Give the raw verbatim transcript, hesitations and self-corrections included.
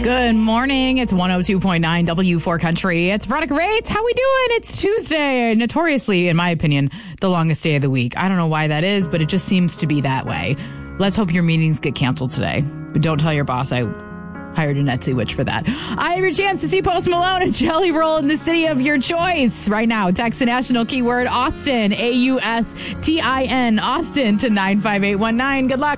Good morning. It's one oh two point nine W four Country. It's Veronica Rates. How we doing? It's Tuesday. Notoriously, in my opinion, the longest day of the week. I don't know why that is, but it just seems to be that way. Let's hope your meetings get canceled today. But don't tell your boss I hired a Etsy witch for that. I have your chance to see Post Malone and Jelly Roll in the city of your choice. Right now, text the national keyword Austin, A U S T I N, Austin to nine five eight one nine. Good luck.